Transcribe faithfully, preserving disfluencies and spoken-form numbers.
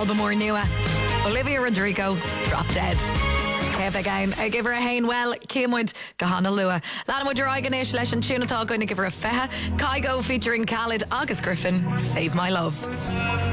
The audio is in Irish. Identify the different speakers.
Speaker 1: album or nua. Olivia Rodrigo, Drop Dead. Kev again, I give her a hain well, Céimid Gahana Lua. Lana Mudraiganish, leis an tune atá going to give her a feha. Kygo featuring Khalid, August Griffin, Save My Love.